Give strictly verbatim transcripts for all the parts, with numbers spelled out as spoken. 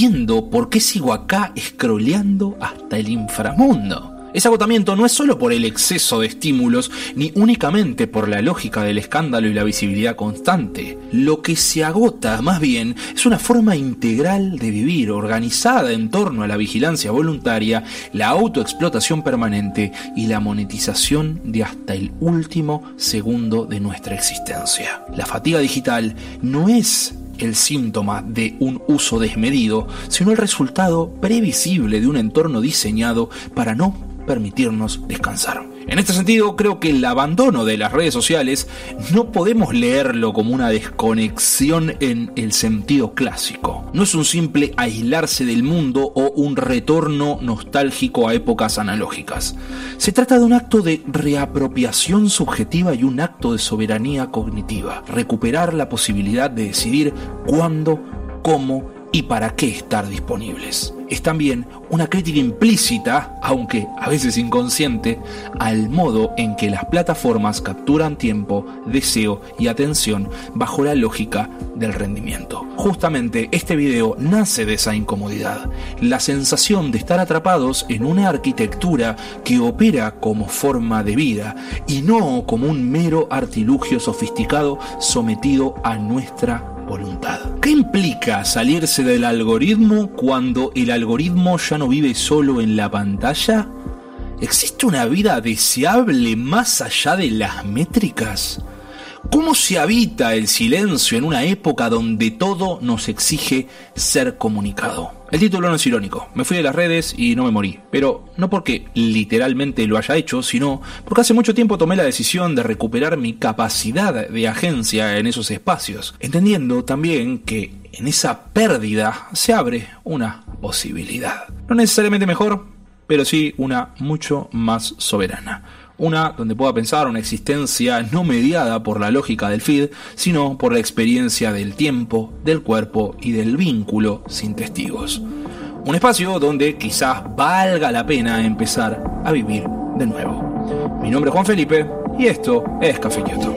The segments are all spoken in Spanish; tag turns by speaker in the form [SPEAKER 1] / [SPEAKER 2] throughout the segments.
[SPEAKER 1] entiendo por qué sigo acá scrolleando hasta el inframundo. Ese agotamiento no es solo por el exceso de estímulos, ni únicamente por la lógica del escándalo y la visibilidad constante. Lo que se agota, más bien, es una forma integral de vivir, organizada en torno a la vigilancia voluntaria, la autoexplotación permanente y la monetización de hasta el último segundo de nuestra existencia. La fatiga digital no es el síntoma de un uso desmedido, sino el resultado previsible de un entorno diseñado para no permitirnos descansar. En este sentido, creo que el abandono de las redes sociales no podemos leerlo como una desconexión en el sentido clásico. No es un simple aislarse del mundo o un retorno nostálgico a épocas analógicas. Se trata de un acto de reapropiación subjetiva y un acto de soberanía cognitiva. Recuperar la posibilidad de decidir cuándo, cómo y para qué estar disponibles. Es también una crítica implícita, aunque a veces inconsciente, al modo en que las plataformas capturan tiempo, deseo y atención bajo la lógica del rendimiento. Justamente este video nace de esa incomodidad, la sensación de estar atrapados en una arquitectura que opera como forma de vida y no como un mero artilugio sofisticado sometido a nuestra voluntad. ¿Qué implica salirse del algoritmo cuando el algoritmo ya no vive solo en la pantalla? ¿Existe una vida deseable más allá de las métricas? ¿Cómo se habita el silencio en una época donde todo nos exige ser comunicado? El título no es irónico, me fui de las redes y no me morí, pero no porque literalmente lo haya hecho, sino porque hace mucho tiempo tomé la decisión de recuperar mi capacidad de agencia en esos espacios, entendiendo también que en esa pérdida se abre una posibilidad. No necesariamente mejor, pero sí una mucho más soberana. Una donde pueda pensar una existencia no mediada por la lógica del feed, sino por la experiencia del tiempo, del cuerpo y del vínculo sin testigos. Un espacio donde quizás valga la pena empezar a vivir de nuevo. Mi nombre es Juan Felipe y esto es Café Kioto.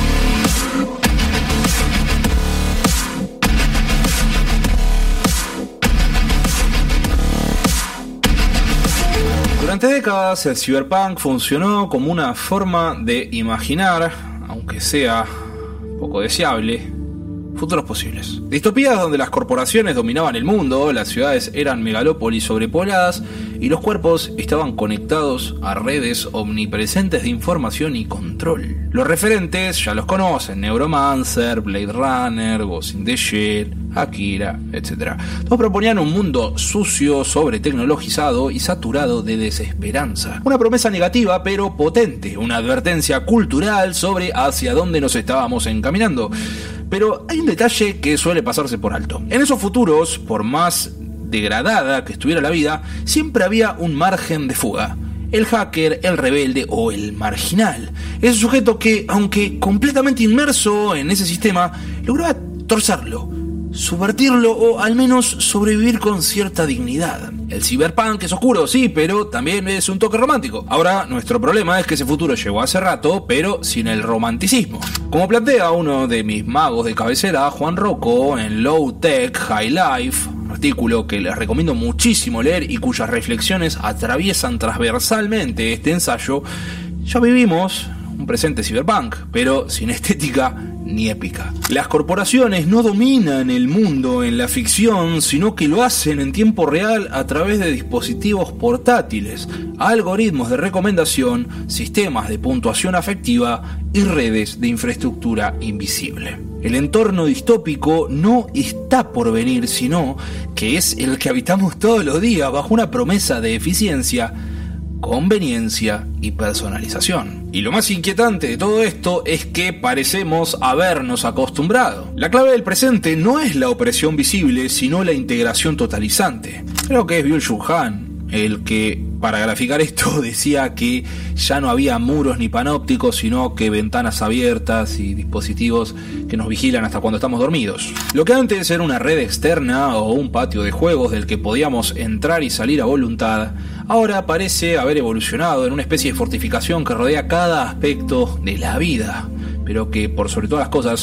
[SPEAKER 1] Durante décadas el cyberpunk funcionó como una forma de imaginar, aunque sea poco deseable, futuros posibles. Distopías donde las corporaciones dominaban el mundo, las ciudades eran megalópolis sobrepobladas y los cuerpos estaban conectados a redes omnipresentes de información y control. Los referentes ya los conocen: Neuromancer, Blade Runner, Ghost in the Shell, Akira, etcétera. Todos proponían un mundo sucio, sobretecnologizado y saturado de desesperanza. Una promesa negativa pero potente, una advertencia cultural sobre hacia dónde nos estábamos encaminando. Pero hay un detalle que suele pasarse por alto. En esos futuros, por más degradada que estuviera la vida, siempre había un margen de fuga. El hacker, el rebelde o el marginal. Ese sujeto que, aunque completamente inmerso en ese sistema, lograba torcerlo, subvertirlo o al menos sobrevivir con cierta dignidad. El cyberpunk es oscuro, sí, pero también es un toque romántico. Ahora, nuestro problema es que ese futuro llegó hace rato, pero sin el romanticismo. Como plantea uno de mis magos de cabecera, Juan Rocco, en Low Tech, High Life, artículo que les recomiendo muchísimo leer y cuyas reflexiones atraviesan transversalmente este ensayo, ya vivimos un presente cyberpunk, pero sin estética ni épica. Las corporaciones no dominan el mundo en la ficción, sino que lo hacen en tiempo real a través de dispositivos portátiles, algoritmos de recomendación, sistemas de puntuación afectiva y redes de infraestructura invisible. El entorno distópico no está por venir, sino que es el que habitamos todos los días bajo una promesa de eficiencia, conveniencia y personalización. Y lo más inquietante de todo esto es que parecemos habernos acostumbrado. La clave del presente no es la opresión visible, sino la integración totalizante. Creo que es Byung-Chul Han el que, para graficar esto, decía que ya no había muros ni panópticos, sino que ventanas abiertas y dispositivos que nos vigilan hasta cuando estamos dormidos. Lo que antes era una red externa o un patio de juegos del que podíamos entrar y salir a voluntad, ahora parece haber evolucionado en una especie de fortificación que rodea cada aspecto de la vida, pero que por sobre todas las cosas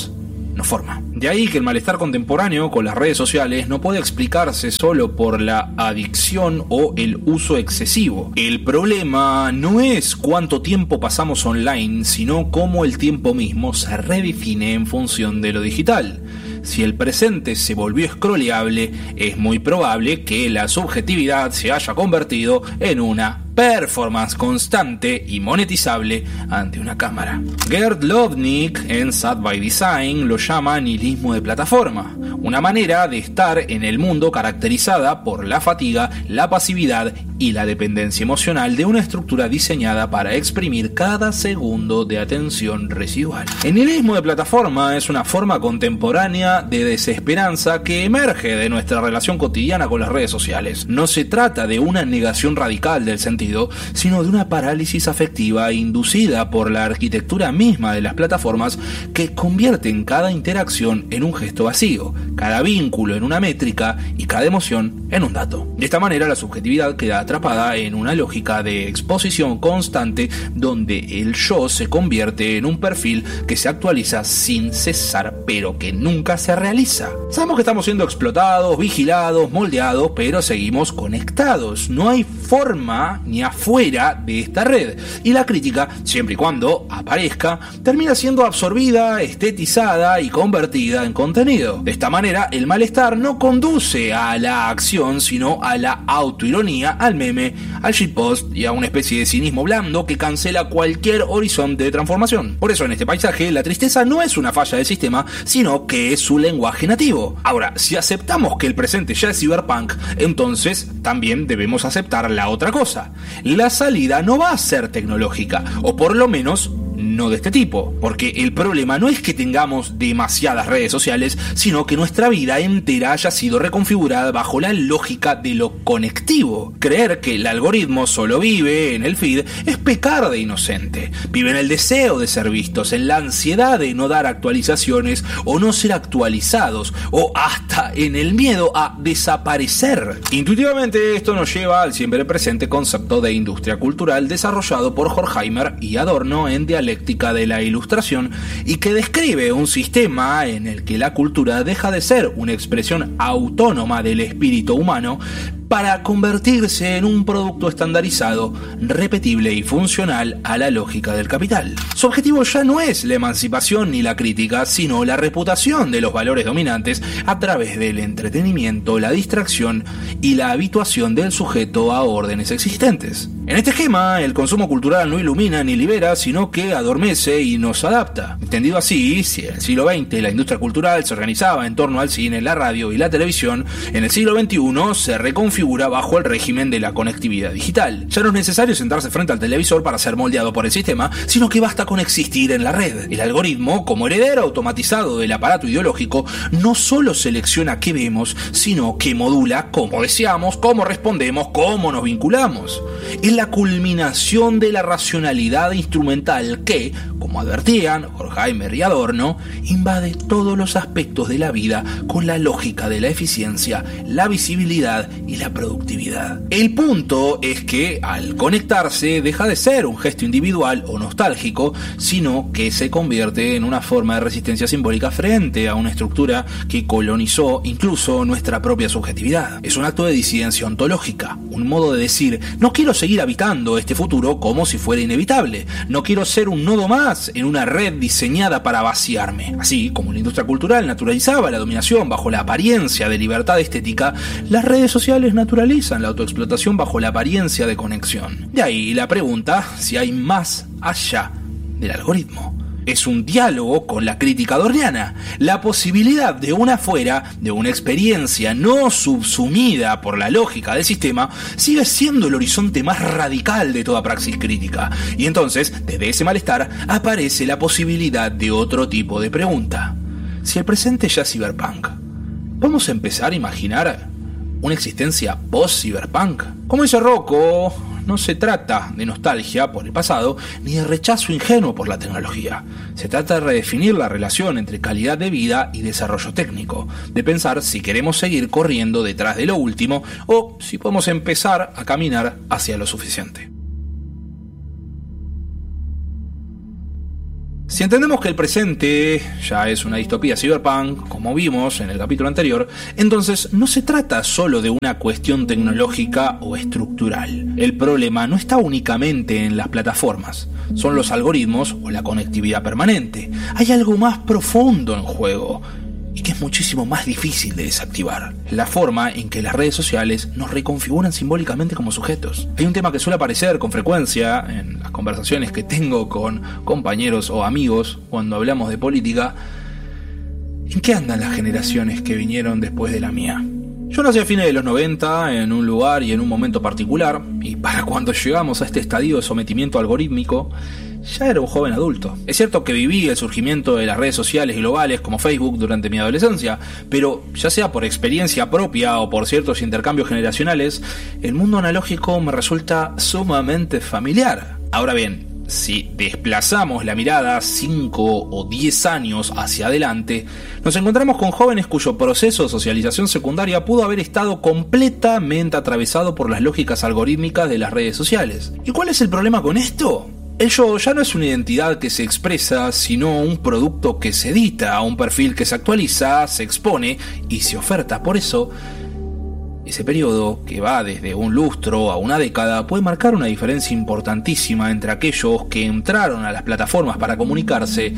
[SPEAKER 1] nos forma. De ahí que el malestar contemporáneo con las redes sociales no puede explicarse solo por la adicción o el uso excesivo. El problema no es cuánto tiempo pasamos online, sino cómo el tiempo mismo se redefine en función de lo digital. Si el presente se volvió scrolleable, es muy probable que la subjetividad se haya convertido en una performance constante y monetizable ante una cámara. Gerd Lovnik en Sad by Design lo llama nihilismo de plataforma, una manera de estar en el mundo caracterizada por la fatiga, la pasividad y la dependencia emocional de una estructura diseñada para exprimir cada segundo de atención residual. El nihilismo de plataforma es una forma contemporánea de desesperanza que emerge de nuestra relación cotidiana con las redes sociales. No se trata de una negación radical del sentido, sino de una parálisis afectiva inducida por la arquitectura misma de las plataformas que convierten cada interacción en un gesto vacío, cada vínculo en una métrica y cada emoción en un dato. De esta manera la subjetividad queda atrapada en una lógica de exposición constante donde el yo se convierte en un perfil que se actualiza sin cesar pero que nunca se realiza. Sabemos que estamos siendo explotados, vigilados, moldeados, pero seguimos conectados. No hay forma ni afuera de esta red, y la crítica, siempre y cuando aparezca, termina siendo absorbida, estetizada y convertida en contenido. De esta manera, el malestar no conduce a la acción, sino a la autoironía, al meme, al shitpost y a una especie de cinismo blando que cancela cualquier horizonte de transformación. Por eso, en este paisaje, la tristeza no es una falla del sistema, sino que es su lenguaje nativo. Ahora, si aceptamos que el presente ya es cyberpunk, entonces también debemos aceptar la otra cosa. La salida no va a ser tecnológica, o por lo menos no de este tipo, porque el problema no es que tengamos demasiadas redes sociales, sino que nuestra vida entera haya sido reconfigurada bajo la lógica de lo conectivo. Creer que el algoritmo solo vive en el feed es pecar de inocente. Vive en el deseo de ser vistos, en la ansiedad de no dar actualizaciones o no ser actualizados, o hasta en el miedo a desaparecer. Intuitivamente esto nos lleva al siempre presente concepto de industria cultural desarrollado por Horkheimer y Adorno en Dialéctica de la Ilustración, y que describe un sistema en el que la cultura deja de ser una expresión autónoma del espíritu humano para convertirse en un producto estandarizado, repetible y funcional a la lógica del capital. Su objetivo ya no es la emancipación ni la crítica, sino la reputación de los valores dominantes a través del entretenimiento, la distracción y la habituación del sujeto a órdenes existentes. En este esquema, el consumo cultural no ilumina ni libera, sino que adormece y nos adapta. Entendido así, si en el siglo veinte la industria cultural se organizaba en torno al cine, la radio y la televisión, en el siglo veintiuno se reconfigura bajo el régimen de la conectividad digital. Ya no es necesario sentarse frente al televisor para ser moldeado por el sistema, sino que basta con existir en la red. El algoritmo, como heredero automatizado del aparato ideológico, no solo selecciona qué vemos, sino que modula cómo deseamos, cómo respondemos, cómo nos vinculamos. Es la culminación de la racionalidad instrumental que, como advertían Horkheimer y Adorno, invade todos los aspectos de la vida con la lógica de la eficiencia, la visibilidad y la productividad. El punto es que al conectarse deja de ser un gesto individual o nostálgico, sino que se convierte en una forma de resistencia simbólica frente a una estructura que colonizó incluso nuestra propia subjetividad. Es un acto de disidencia ontológica, un modo de decir: no quiero seguir habitando este futuro como si fuera inevitable, no quiero ser un nodo más en una red diseñada para vaciarme. Así como la industria cultural naturalizaba la dominación bajo la apariencia de libertad estética, las redes sociales naturalizan la autoexplotación bajo la apariencia de conexión. De ahí la pregunta si hay más allá del algoritmo. Es un diálogo con la crítica adorniana, la posibilidad de una afuera, de una experiencia no subsumida por la lógica del sistema, sigue siendo el horizonte más radical de toda praxis crítica. Y entonces, desde ese malestar, aparece la posibilidad de otro tipo de pregunta. Si el presente ya es cyberpunk, ¿vamos a empezar a imaginar una existencia post-cyberpunk? Como dice Rocco, no se trata de nostalgia por el pasado ni de rechazo ingenuo por la tecnología. Se trata de redefinir la relación entre calidad de vida y desarrollo técnico, de pensar si queremos seguir corriendo detrás de lo último o si podemos empezar a caminar hacia lo suficiente. Si entendemos que el presente ya es una distopía cyberpunk, como vimos en el capítulo anterior, entonces no se trata solo de una cuestión tecnológica o estructural. El problema no está únicamente en las plataformas, son los algoritmos o la conectividad permanente. Hay algo más profundo en juego y que es muchísimo más difícil de desactivar: la forma en que las redes sociales nos reconfiguran simbólicamente como sujetos. Hay un tema que suele aparecer con frecuencia en las conversaciones que tengo con compañeros o amigos cuando hablamos de política. ¿En qué andan las generaciones que vinieron después de la mía? Yo nací a fines de los noventa en un lugar y en un momento particular, y para cuando llegamos a este estadio de sometimiento algorítmico, ya era un joven adulto. Es cierto que viví el surgimiento de las redes sociales globales como Facebook durante mi adolescencia, pero ya sea por experiencia propia o por ciertos intercambios generacionales, el mundo analógico me resulta sumamente familiar. Ahora bien, si desplazamos la mirada cinco o diez años hacia adelante, nos encontramos con jóvenes cuyo proceso de socialización secundaria pudo haber estado completamente atravesado por las lógicas algorítmicas de las redes sociales. ¿Y cuál es el problema con esto? El yo ya no es una identidad que se expresa, sino un producto que se edita, un perfil que se actualiza, se expone y se oferta. Por eso, ese periodo, que va desde un lustro a una década, puede marcar una diferencia importantísima entre aquellos que entraron a las plataformas para comunicarse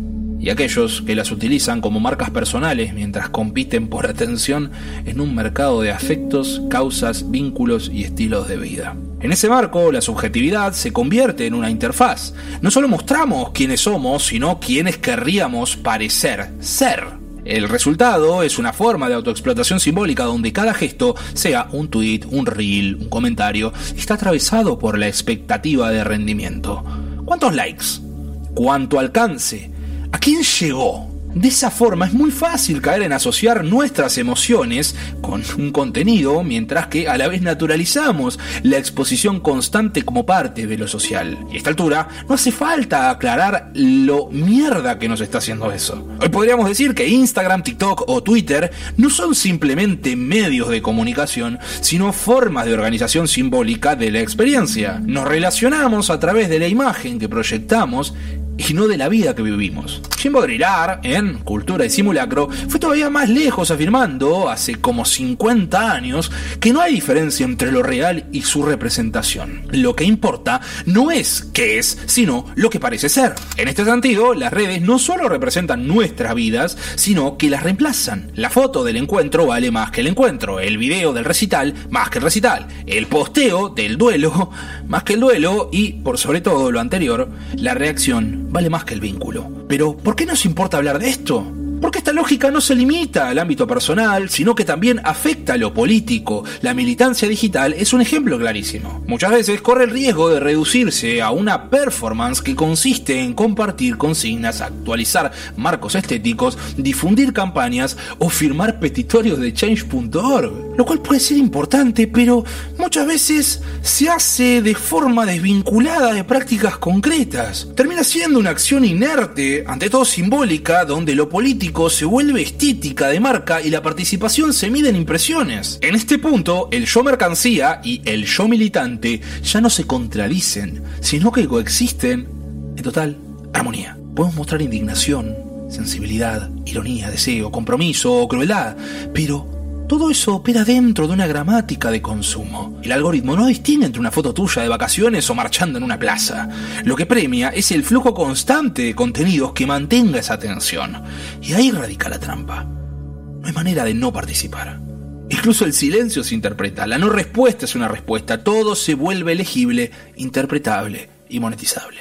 [SPEAKER 1] y aquellos que las utilizan como marcas personales mientras compiten por atención en un mercado de afectos, causas, vínculos y estilos de vida. En ese marco, la subjetividad se convierte en una interfaz. No solo mostramos quiénes somos, sino quiénes querríamos parecer ser. El resultado es una forma de autoexplotación simbólica donde cada gesto, sea un tweet, un reel, un comentario, está atravesado por la expectativa de rendimiento. ¿Cuántos likes? ¿Cuánto alcance? ¿A quién llegó? De esa forma es muy fácil caer en asociar nuestras emociones con un contenido, mientras que a la vez naturalizamos la exposición constante como parte de lo social. Y a esta altura no hace falta aclarar lo mierda que nos está haciendo eso. Hoy podríamos decir que Instagram, TikTok o Twitter no son simplemente medios de comunicación, sino formas de organización simbólica de la experiencia. Nos relacionamos a través de la imagen que proyectamos y no de la vida que vivimos. Jim Baudrillard, en Cultura y Simulacro, fue todavía más lejos, afirmando, hace como cincuenta años, que no hay diferencia entre lo real y su representación. Lo que importa no es qué es, sino lo que parece ser. En este sentido, las redes no solo representan nuestras vidas, sino que las reemplazan. La foto del encuentro vale más que el encuentro, el video del recital más que el recital, el posteo del duelo más que el duelo y, por sobre todo lo anterior, la reacción vale más que el vínculo. Pero, ¿por qué nos importa hablar de esto? Porque esta lógica no se limita al ámbito personal, sino que también afecta a lo político. La militancia digital es un ejemplo clarísimo. Muchas veces corre el riesgo de reducirse a una performance que consiste en compartir consignas, actualizar marcos estéticos, difundir campañas o firmar petitorios de change punto org. Lo cual puede ser importante, pero muchas veces se hace de forma desvinculada de prácticas concretas. Termina siendo una acción inerte, ante todo simbólica, donde lo político se vuelve estética de marca y la participación se mide en impresiones. En este punto, el yo mercancía y el yo militante ya no se contradicen, sino que coexisten en total armonía. Podemos mostrar indignación, sensibilidad, ironía, deseo, compromiso o crueldad, pero todo eso opera dentro de una gramática de consumo. El algoritmo no distingue entre una foto tuya de vacaciones o marchando en una plaza. Lo que premia es el flujo constante de contenidos que mantenga esa atención. Y ahí radica la trampa. No hay manera de no participar. Incluso el silencio se interpreta. La no respuesta es una respuesta. Todo se vuelve legible, interpretable y monetizable.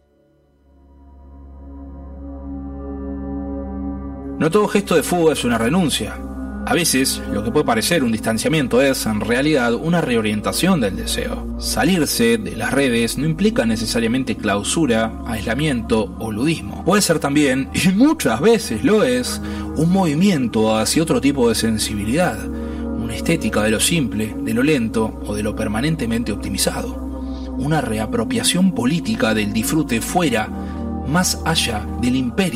[SPEAKER 1] No todo gesto de fuga es una renuncia. A veces, lo que puede parecer un distanciamiento es, en realidad, una reorientación del deseo. Salirse de las redes no implica necesariamente clausura, aislamiento o ludismo. Puede ser también, y muchas veces lo es, un movimiento hacia otro tipo de sensibilidad, una estética de lo simple, de lo lento o de lo permanentemente optimizado. Una reapropiación política del disfrute fuera, más allá del imperio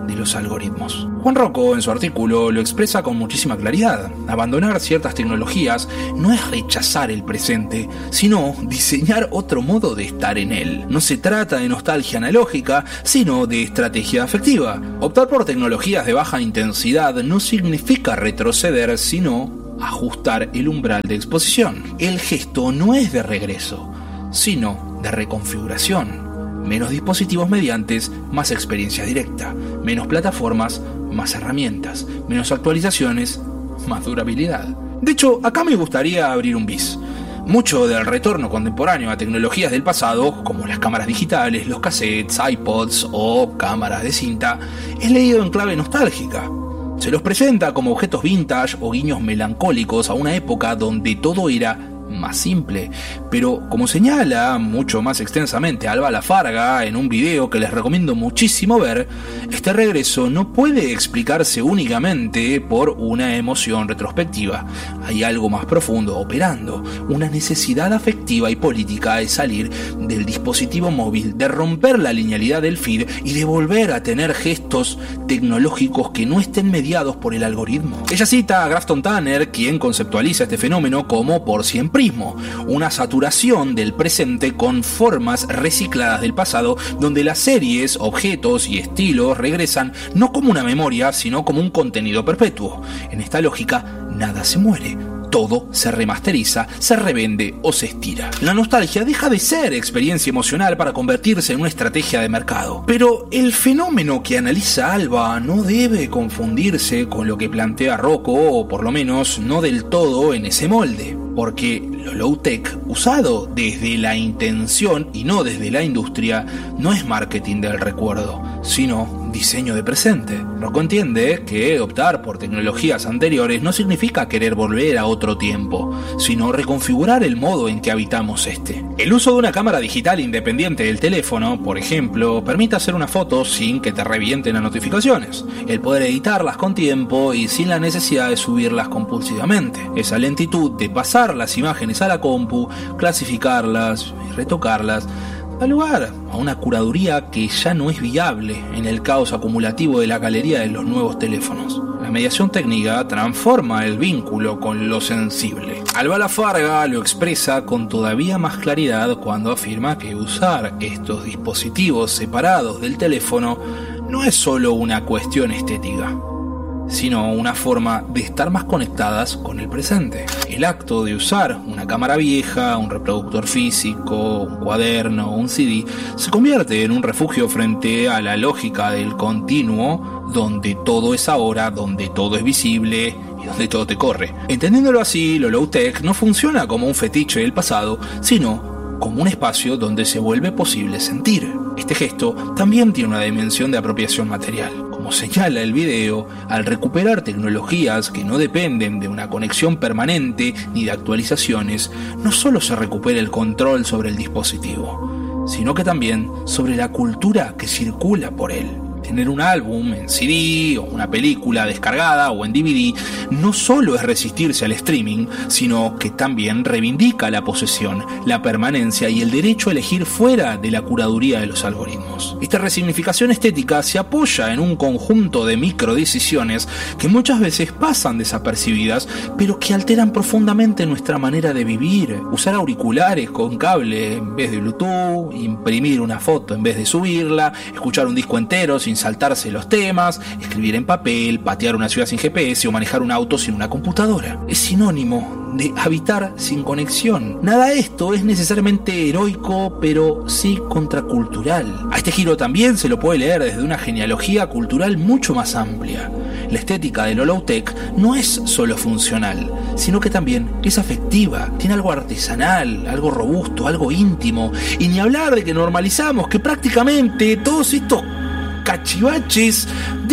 [SPEAKER 1] de los algoritmos. Juan Rocco en su artículo lo expresa con muchísima claridad. Abandonar ciertas tecnologías no es rechazar el presente, sino diseñar otro modo de estar en él. No se trata de nostalgia analógica, sino de estrategia afectiva. Optar por tecnologías de baja intensidad no significa retroceder, sino ajustar el umbral de exposición. El gesto no es de regreso, sino de reconfiguración. Menos dispositivos mediantes, más experiencia directa. Menos plataformas, más herramientas. Menos actualizaciones, más durabilidad. De hecho, acá me gustaría abrir un bis. Mucho del retorno contemporáneo a tecnologías del pasado, como las cámaras digitales, los cassettes, iPods o cámaras de cinta, es leído en clave nostálgica. Se los presenta como objetos vintage o guiños melancólicos a una época donde todo era más simple, pero como señala mucho más extensamente Alba Lafarga en un video que les recomiendo muchísimo ver, este regreso no puede explicarse únicamente por una emoción retrospectiva. Hay algo más profundo operando, una necesidad afectiva y política de salir del dispositivo móvil, de romper la linealidad del feed y de volver a tener gestos tecnológicos que no estén mediados por el algoritmo. Ella cita a Grafton Tanner, quien conceptualiza este fenómeno como por siempre, una saturación del presente con formas recicladas del pasado, donde las series, objetos y estilos regresan no como una memoria, sino como un contenido perpetuo. En esta lógica, nada se muere. Todo se remasteriza, se revende o se estira. La nostalgia deja de ser experiencia emocional para convertirse en una estrategia de mercado. Pero el fenómeno que analiza Alba no debe confundirse con lo que plantea Rocco, o por lo menos no del todo en ese molde. Porque lo low-tech, usado desde la intención y no desde la industria, no es marketing del recuerdo, sino diseño de presente. Rocco entiende que optar por tecnologías anteriores no significa querer volver a otro tiempo, sino reconfigurar el modo en que habitamos este. El uso de una cámara digital independiente del teléfono, por ejemplo, permite hacer una foto sin que te revienten las notificaciones, el poder editarlas con tiempo y sin la necesidad de subirlas compulsivamente, esa lentitud de pasar las imágenes a la compu, clasificarlas y retocarlas, da lugar a una curaduría que ya no es viable en el caos acumulativo de la galería de los nuevos teléfonos. La mediación técnica transforma el vínculo con lo sensible. Alba Lafarga lo expresa con todavía más claridad cuando afirma que usar estos dispositivos separados del teléfono no es solo una cuestión estética, sino una forma de estar más conectadas con el presente. El acto de usar una cámara vieja, un reproductor físico, un cuaderno o un C D se convierte en un refugio frente a la lógica del continuo, donde todo es ahora, donde todo es visible y donde todo te corre. Entendiéndolo así, lo low-tech no funciona como un fetiche del pasado, sino como un espacio donde se vuelve posible sentir. Este gesto también tiene una dimensión de apropiación material. Como señala el video, al recuperar tecnologías que no dependen de una conexión permanente ni de actualizaciones, no solo se recupera el control sobre el dispositivo, sino que también sobre la cultura que circula por él. Tener un álbum en C D o una película descargada o en D V D no solo es resistirse al streaming, sino que también reivindica la posesión, la permanencia y el derecho a elegir fuera de la curaduría de los algoritmos. Esta resignificación estética se apoya en un conjunto de microdecisiones que muchas veces pasan desapercibidas, pero que alteran profundamente nuestra manera de vivir. Usar auriculares con cable en vez de Bluetooth, imprimir una foto en vez de subirla, escuchar un disco entero sin saltarse los temas, escribir en papel, patear una ciudad sin G P S o manejar un auto sin una computadora. Es sinónimo de habitar sin conexión. Nada de esto es necesariamente heroico, pero sí contracultural. A este giro también se lo puede leer desde una genealogía cultural mucho más amplia. La estética de lo low-tech no es solo funcional, sino que también es afectiva, tiene algo artesanal, algo robusto, algo íntimo, y ni hablar de que normalizamos que prácticamente todos estos cachivaches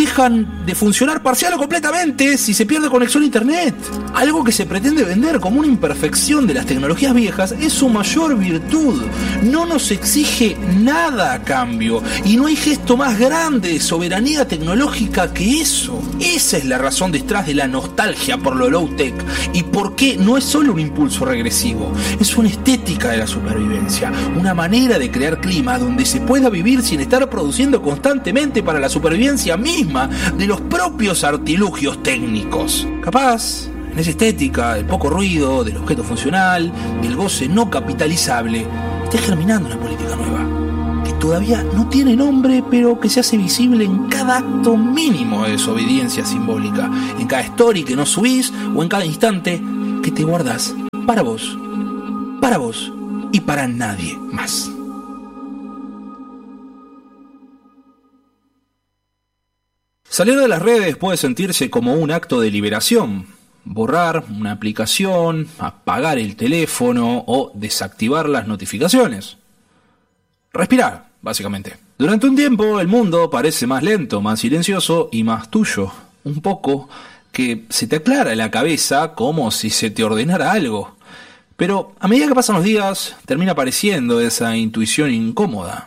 [SPEAKER 1] dejan de funcionar parcial o completamente si se pierde conexión a internet. Algo que se pretende vender como una imperfección de las tecnologías viejas es su mayor virtud. No nos exige nada a cambio y no hay gesto más grande de soberanía tecnológica que eso. Esa es la razón detrás de la nostalgia por lo low-tech y por qué no es solo un impulso regresivo, es una estética de la supervivencia, una manera de crear clima donde se pueda vivir sin estar produciendo constantemente para la supervivencia misma de los propios artilugios técnicos. Capaz, en esa estética del poco ruido, del objeto funcional, del goce no capitalizable, está germinando una política nueva, que todavía no tiene nombre, pero que se hace visible en cada acto mínimo de desobediencia simbólica, en cada story que no subís o en cada instante que te guardás para vos, para vos y para nadie más. Salir de las redes puede sentirse como un acto de liberación. Borrar una aplicación, apagar el teléfono o desactivar las notificaciones. Respirar, básicamente. Durante un tiempo el mundo parece más lento, más silencioso y más tuyo. Un poco que se te aclara la cabeza como si se te ordenara algo. Pero a medida que pasan los días termina apareciendo esa intuición incómoda.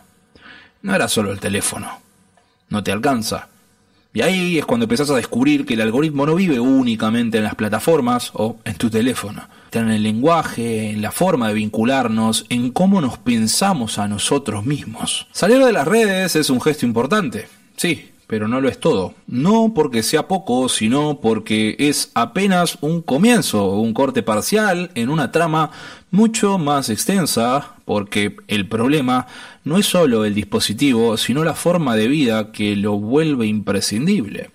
[SPEAKER 1] No era solo el teléfono. No te alcanza. Y ahí es cuando empezás a descubrir que el algoritmo no vive únicamente en las plataformas o en tu teléfono. Está en el lenguaje, en la forma de vincularnos, en cómo nos pensamos a nosotros mismos. Salir de las redes es un gesto importante, sí, pero no lo es todo. No porque sea poco, sino porque es apenas un comienzo, un corte parcial en una trama mucho más extensa, porque el problema no es solo el dispositivo, sino la forma de vida que lo vuelve imprescindible.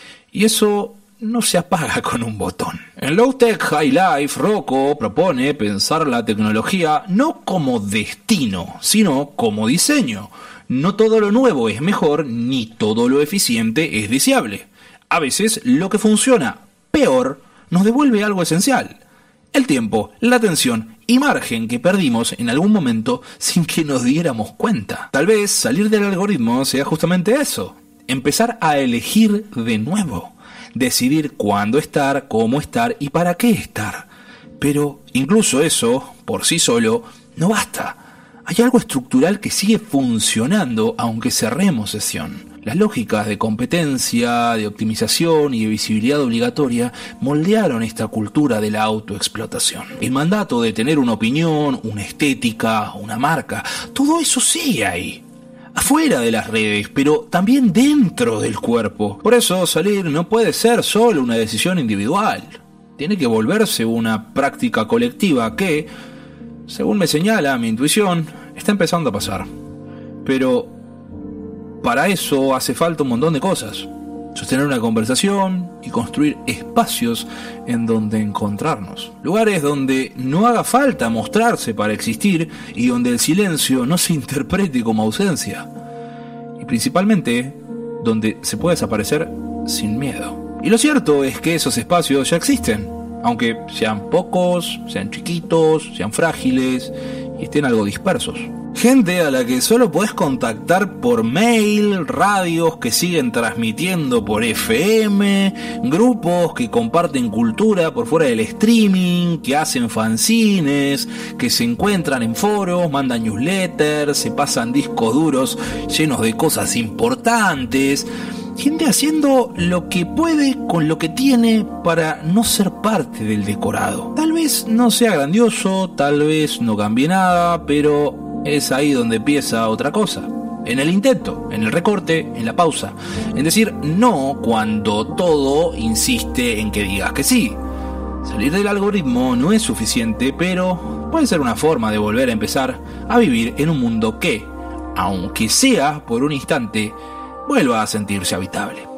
[SPEAKER 1] Y eso no se apaga con un botón. En Low Tech High Life, Rocco propone pensar la tecnología no como destino, sino como diseño. No todo lo nuevo es mejor, ni todo lo eficiente es deseable. A veces lo que funciona peor nos devuelve algo esencial: el tiempo, la atención y margen que perdimos en algún momento sin que nos diéramos cuenta. Tal vez salir del algoritmo sea justamente eso: empezar a elegir de nuevo, decidir cuándo estar, cómo estar y para qué estar. Pero incluso eso, por sí solo, no basta. Hay algo estructural que sigue funcionando aunque cerremos sesión. Las lógicas de competencia, de optimización y de visibilidad obligatoria moldearon esta cultura de la autoexplotación. El mandato de tener una opinión, una estética, una marca, todo eso sigue ahí. Afuera de las redes, pero también dentro del cuerpo. Por eso salir no puede ser solo una decisión individual. Tiene que volverse una práctica colectiva que, según me señala mi intuición, está empezando a pasar. Pero para eso hace falta un montón de cosas. Sostener una conversación y construir espacios en donde encontrarnos. Lugares donde no haga falta mostrarse para existir y donde el silencio no se interprete como ausencia. Y principalmente, donde se puede desaparecer sin miedo. Y lo cierto es que esos espacios ya existen. Aunque sean pocos, sean chiquitos, sean frágiles y estén algo dispersos. Gente a la que solo podés contactar por mail, radios que siguen transmitiendo por F M, grupos que comparten cultura por fuera del streaming, que hacen fanzines, que se encuentran en foros, mandan newsletters, se pasan discos duros llenos de cosas importantes. Gente haciendo lo que puede con lo que tiene para no ser parte del decorado. Tal vez no sea grandioso, tal vez no cambie nada, pero es ahí donde empieza otra cosa. En el intento, en el recorte, en la pausa. En decir no cuando todo insiste en que digas que sí. Salir del algoritmo no es suficiente, pero puede ser una forma de volver a empezar a vivir en un mundo que, aunque sea por un instante, vuelva a sentirse habitable.